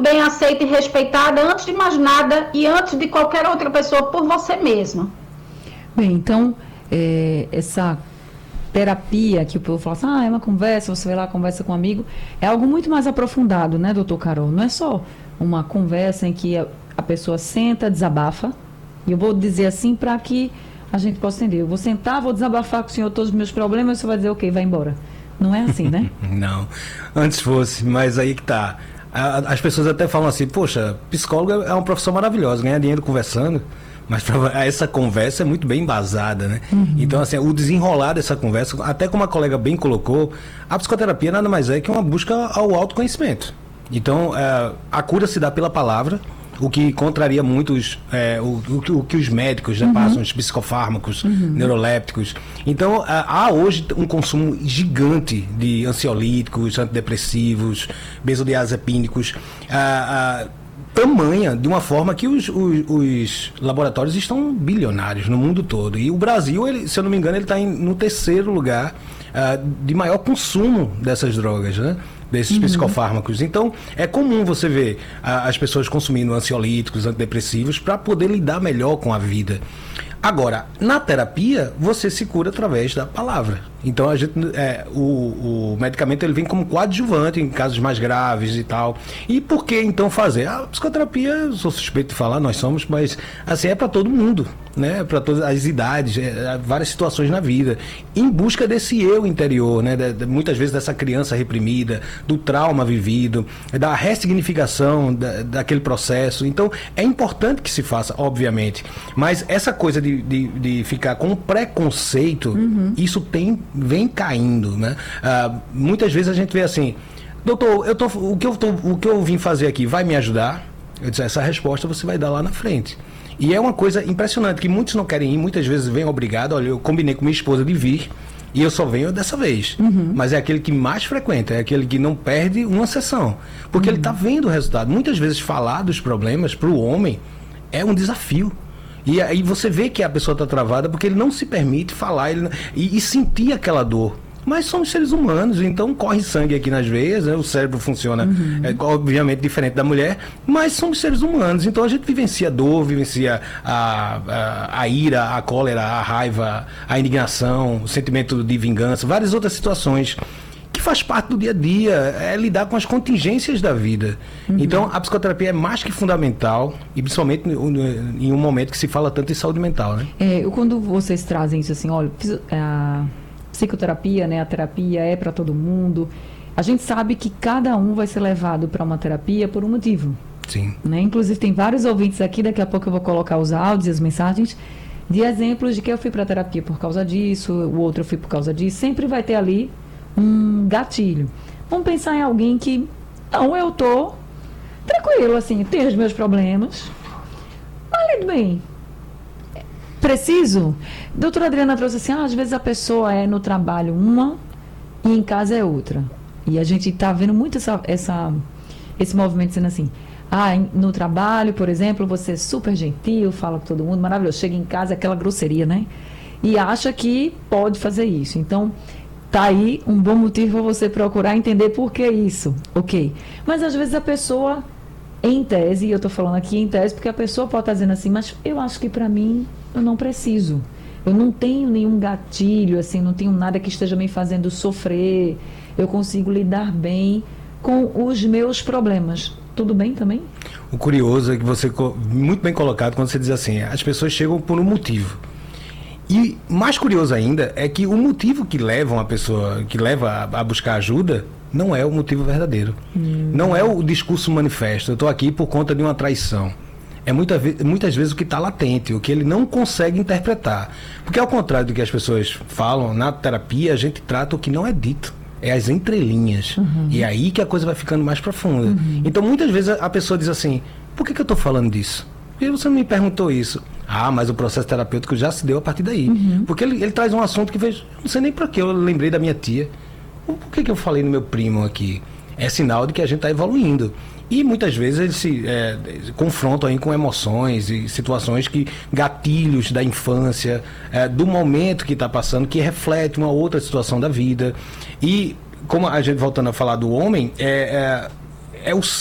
bem aceita e respeitada antes de mais nada e antes de qualquer outra pessoa, por você mesma. Bem, então, essa terapia que o povo fala assim, é uma conversa, você vai lá, conversa com um amigo, é algo muito mais aprofundado, né, doutor Carol? Não é só uma conversa em que a pessoa senta, desabafa, e eu vou dizer assim para que a gente possa entender. Eu vou sentar, vou desabafar com o senhor todos os meus problemas, você vai dizer, ok, vai embora. Não é assim, né? Não, antes fosse, mas aí que tá. As pessoas até falam assim, poxa, psicólogo é uma profissão maravilhosa, ganhar dinheiro conversando, mas essa conversa é muito bem embasada, né? Então, assim, o desenrolar dessa conversa, até como a colega bem colocou, a psicoterapia nada mais é que uma busca ao autoconhecimento. Então, a cura se dá pela palavra, o que contraria muito o que os médicos passam, os psicofármacos, neurolépticos. Então, há hoje um consumo gigante de ansiolíticos, antidepressivos, benzodiazepínicos, tamanha de uma forma que os laboratórios estão bilionários no mundo todo. E o Brasil, se eu não me engano, ele está no terceiro lugar de maior consumo dessas drogas, né? Desses psicofármacos. Então, é comum você ver as pessoas consumindo ansiolíticos, antidepressivos, para poder lidar melhor com a vida. Agora, na terapia, você se cura através da palavra. Então, o medicamento ele vem como coadjuvante em casos mais graves e tal. E por que então fazer? A psicoterapia, eu sou suspeito de falar, nós somos, mas assim, é para todo mundo, né? Para todas as idades, várias situações na vida. Em busca desse eu interior, né? Muitas vezes dessa criança reprimida, do trauma vivido, da ressignificação daquele processo. Então, é importante que se faça, obviamente. Mas essa coisa de ficar com preconceito, isso vem caindo, né? Muitas vezes a gente vê assim, doutor, o que eu vim fazer aqui vai me ajudar? Eu disse, essa resposta você vai dar lá na frente. E é uma coisa impressionante, que muitos não querem ir, muitas vezes vêm obrigado. Olha, eu combinei com minha esposa de vir, e eu só venho dessa vez. Mas é aquele que mais frequenta, é aquele que não perde uma sessão. Porque ele está vendo o resultado. Muitas vezes falar dos problemas para o homem é um desafio. E aí você vê que a pessoa está travada porque ele não se permite falar e sentir aquela dor. Mas somos seres humanos, então corre sangue aqui nas veias, né? O cérebro funciona, obviamente, diferente da mulher, mas somos seres humanos, então a gente vivencia a dor, vivencia a ira, a cólera, a raiva, a indignação, o sentimento de vingança, várias outras situações que faz parte do dia a dia, é lidar com as contingências da vida. Então, a psicoterapia é mais que fundamental, e principalmente em um momento que se fala tanto em saúde mental, né? Quando vocês trazem isso assim, olha, a psicoterapia, né, a terapia é para todo mundo, a gente sabe que cada um vai ser levado para uma terapia por um motivo. Sim. Né? Inclusive, tem vários ouvintes aqui, daqui a pouco eu vou colocar os áudios e as mensagens de exemplos de que eu fui para terapia por causa disso, o outro eu fui por causa disso, sempre vai ter ali um gatilho. Vamos pensar em alguém que, não, eu tô tranquilo, assim, tenho os meus problemas, mas bem, preciso. Doutora Adriana trouxe assim, às vezes a pessoa é no trabalho uma e em casa é outra. E a gente está vendo muito esse movimento sendo assim, no trabalho, por exemplo, você é super gentil, fala com todo mundo, maravilhoso, chega em casa, aquela grosseria, né? E acha que pode fazer isso. Então, tá aí um bom motivo para você procurar entender por que isso, ok? Mas às vezes a pessoa, em tese, e eu estou falando aqui em tese, porque a pessoa pode estar dizendo assim, mas eu acho que para mim eu não preciso. Eu não tenho nenhum gatilho, assim, não tenho nada que esteja me fazendo sofrer. Eu consigo lidar bem com os meus problemas. Tudo bem também? O curioso é que você, muito bem colocado, quando você diz assim, as pessoas chegam por um motivo. E mais curioso ainda é que o motivo que leva a buscar ajuda não é o motivo verdadeiro. Não é o discurso manifesto. Eu estou aqui por conta de uma traição. É muitas vezes o que está latente, o que ele não consegue interpretar. Porque ao contrário do que as pessoas falam, na terapia a gente trata o que não é dito. É as entrelinhas. E é aí que a coisa vai ficando mais profunda. Então muitas vezes a pessoa diz assim, por que eu estou falando disso? Por que você não me perguntou isso? Mas o processo terapêutico já se deu a partir daí. Porque ele traz um assunto que fez, não sei nem para que eu lembrei da minha tia. Por que eu falei no meu primo aqui? É sinal de que a gente está evoluindo. E muitas vezes eles se confrontam aí com emoções e situações gatilhos da infância, do momento que está passando, que reflete uma outra situação da vida. E, como a gente voltando a falar do homem, é o